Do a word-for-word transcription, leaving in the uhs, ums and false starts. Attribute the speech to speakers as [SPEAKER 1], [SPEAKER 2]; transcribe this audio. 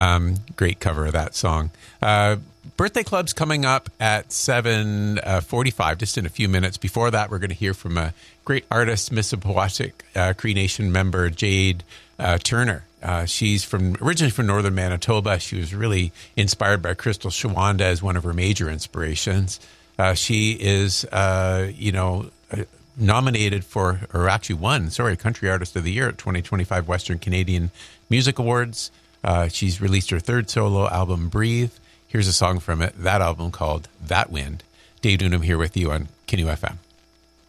[SPEAKER 1] Um, great cover of that song. Uh, birthday club's coming up at seven forty-five, just in a few minutes. Before that, we're going to hear from a great artist, Mississippiwashik uh, Cree Nation member, Jade uh, Turner. Uh, she's from originally from northern Manitoba. She was really inspired by Crystal Shawanda as one of her major inspirations. Uh, she is, uh, you know, uh, nominated for, or actually won, sorry, Country Artist of the Year at twenty twenty-five Western Canadian Music Awards. Uh, she's released her third solo album, Breathe. Here's a song from it, that album called That Wind. Dave Noonan here with you on Canoe F M.